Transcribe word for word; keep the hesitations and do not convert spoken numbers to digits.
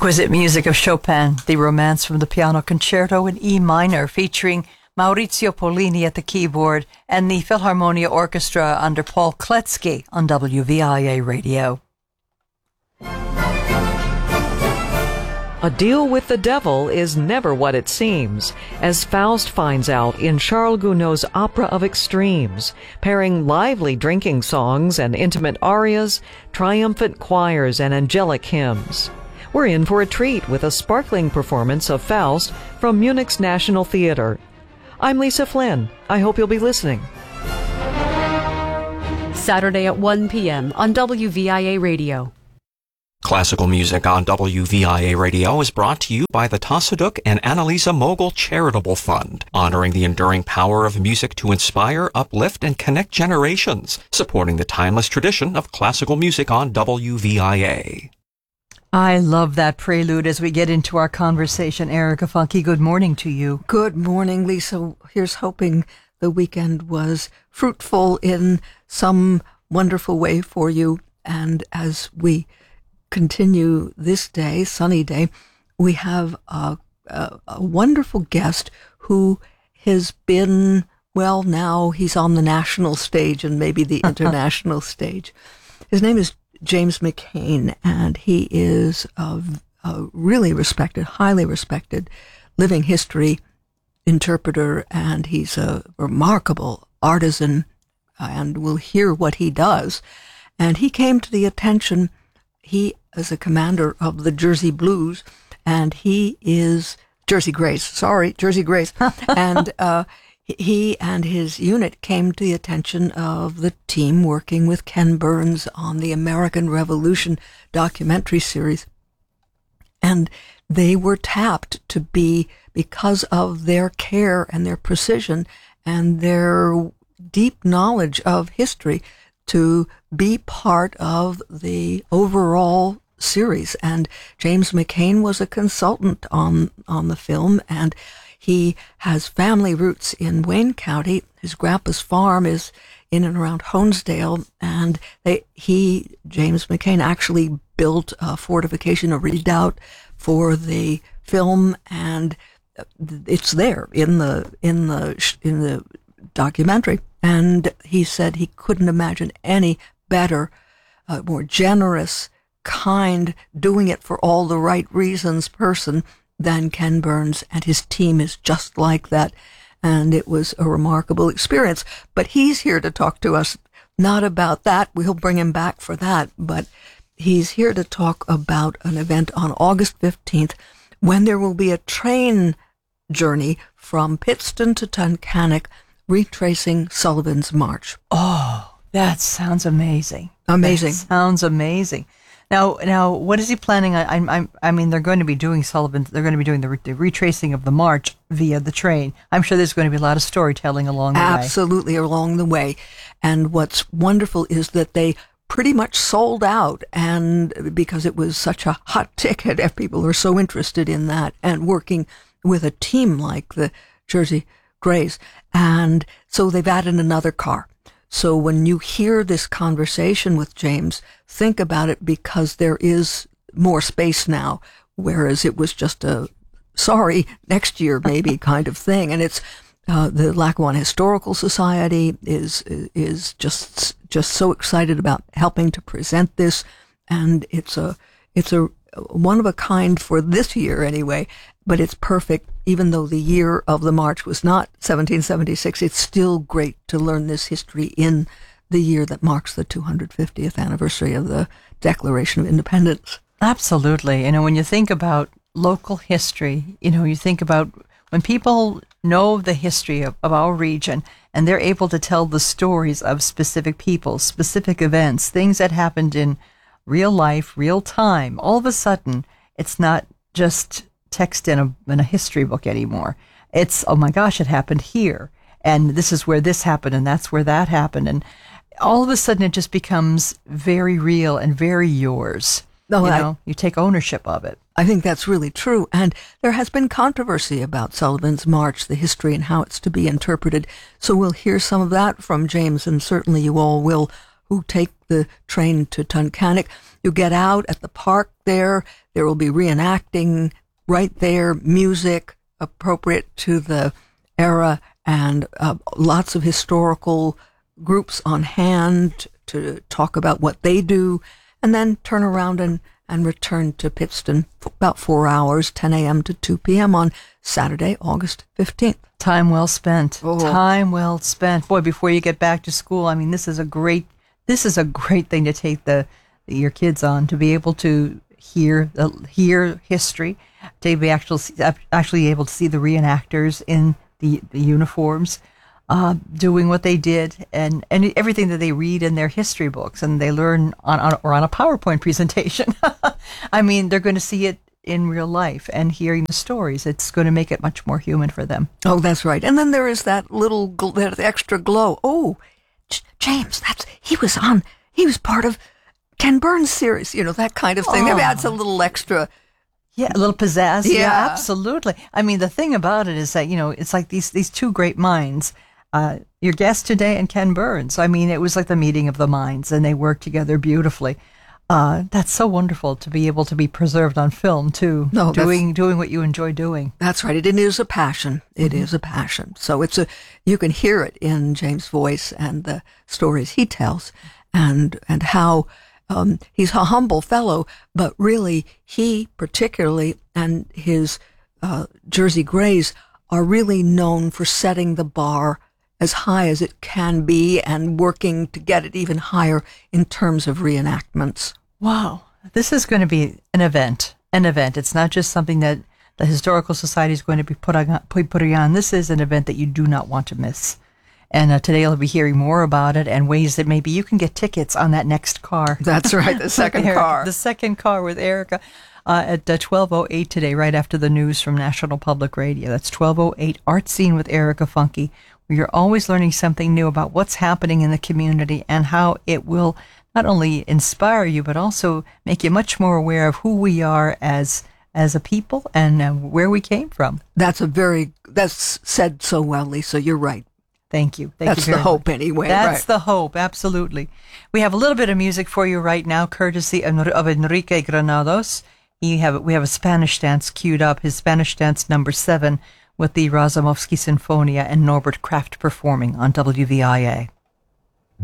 Exquisite music of Chopin, the Romance from the Piano Concerto in E minor, featuring Maurizio Pollini at the keyboard and the Philharmonia Orchestra under Paul Kletsky on W V I A Radio. A deal with the devil is never what it seems, as Faust finds out in Charles Gounod's Opera of Extremes, pairing lively drinking songs and intimate arias, triumphant choirs, and angelic hymns. We're in for a treat with a sparkling performance of Faust from Munich's National Theatre. I'm Lisa Flynn. I hope you'll be listening. Saturday at one p.m. on W V I A Radio. Classical music on W V I A Radio is brought to you by the Tassoduk and Annalisa Mogul Charitable Fund, honoring the enduring power of music to inspire, uplift, and connect generations, supporting the timeless tradition of classical music on W V I A. I love that prelude as we get into our conversation. Erica Funke, good morning to you. Good morning, Lisa. Here's hoping the weekend was fruitful in some wonderful way for you. And as we continue this day, sunny day, we have a, a, a wonderful guest who has been, well, now he's on the national stage and maybe the international stage. His name is James McCain, and he is a, a really respected, highly respected living history interpreter, and he's a remarkable artisan, and we'll hear what he does. And he came to the attention, he is a commander of the Jersey Blues, and he is Jersey Grays, sorry, Jersey Grays, and uh, he and his unit came to the attention of the team working with Ken Burns on the American Revolution documentary series. And they were tapped to be, because of their care and their precision and their deep knowledge of history, to be part of the overall series. And James McCain was a consultant on, on the film, and he has family roots in Wayne County. His grandpa's farm is in and around Honesdale, and they, he, James McCain, actually built a fortification, a redoubt for the film, and it's there in the in the in the documentary. And he said he couldn't imagine any better, uh, more generous, kind, doing it for all the right reasons person than Ken Burns, and his team is just like that. And it was a remarkable experience. But he's here to talk to us, not about that. We'll bring him back for that. But he's here to talk about an event on August fifteenth, when there will be a train journey from Pittston to Tunkhannock, retracing Sullivan's March. Oh, that sounds amazing. Amazing. That sounds amazing. Now, now, what is he planning on? I, I, I mean, they're going to be doing Sullivan. They're going to be doing the, re, the retracing of the march via the train. I'm sure there's going to be a lot of storytelling along the Absolutely, way. Absolutely, along the way. And what's wonderful is that they pretty much sold out, and because it was such a hot ticket, and people are so interested in that, and working with a team like the Jersey Grays, and so they've added another car. So when you hear this conversation with James, think about it, because there is more space now, whereas it was just a, sorry, next year maybe kind of thing. And it's, uh, the Lackawanna Historical Society is, is just, just so excited about helping to present this. And it's a, it's a one of a kind for this year anyway, but it's perfect. Even though the year of the march was not seventeen seventy-six, it's still great to learn this history in the year that marks the two hundred fiftieth anniversary of the Declaration of Independence. Absolutely. You know, when you think about local history, you know, you think about when people know the history of, of our region, and they're able to tell the stories of specific people, specific events, things that happened in real life, real time, all of a sudden, it's not just text in a in a history book anymore. It's, oh my gosh, it happened here, and this is where this happened, and that's where that happened, and all of a sudden it just becomes very real and very yours. No, you I, know, you take ownership of it. I think that's really true, and there has been controversy about Sullivan's March, the history, and how it's to be interpreted. So we'll hear some of that from James, and certainly you all will who take the train to Tunkhannock. You get out at the park there. There will be reenacting right there, music appropriate to the era, and uh, lots of historical groups on hand to talk about what they do, and then turn around and, and return to Pittston for about four hours, ten a.m. to two p.m. on Saturday, August fifteenth. Time well spent. Oh. Time well spent. Boy, before you get back to school, I mean, this is a great, this is a great thing to take the, your kids on, to be able to hear, uh, hear history, to be actually, actually able to see the reenactors in the, the uniforms, uh, doing what they did, and, and everything that they read in their history books, and they learn on, on or on a PowerPoint presentation. I mean, they're going to see it in real life, and hearing the stories, it's going to make it much more human for them. Oh, that's right. And then there is that little, gl- that extra glow. Oh, J- James, that's, he was on, he was part of Ken Burns' series, you know, that kind of thing. Maybe adds a little extra. Yeah, a little pizzazz. Yeah. Yeah. Absolutely. I mean, the thing about it is that, you know, it's like these these two great minds, uh, your guest today and Ken Burns. I mean, it was like the meeting of the minds, and they worked together beautifully. Uh, that's so wonderful to be able to be preserved on film, too, No, doing doing what you enjoy doing. That's right. It is a passion. It mm-hmm. is a passion. So it's a, you can hear it in James' voice and the stories he tells, and and how Um, he's a humble fellow, but really he particularly and his uh, Jersey Greys are really known for setting the bar as high as it can be and working to get it even higher in terms of reenactments. Wow. This is going to be an event, an event. It's not just something that the Historical Society is going to be put on, putting on. This is an event that you do not want to miss. And uh, today I'll be hearing more about it and ways that maybe you can get tickets on that next car. That's right, the second Erica, car. The second car with Erica uh, at uh, twelve oh eight today, right after the news from National Public Radio. That's twelve oh eight Art Scene with Erica Funke, where you're always learning something new about what's happening in the community and how it will not only inspire you, but also make you much more aware of who we are as as a people and uh, where we came from. That's a very, that's said so well, Lisa. You're right. Thank you. Thank That's you very the hope much. anyway. That's right. the hope, absolutely. We have a little bit of music for you right now, courtesy of Enrique Granados. He have, we have a Spanish dance queued up, his Spanish dance number seven, with the Razumovsky Sinfonia and Norbert Kraft performing on W V I A.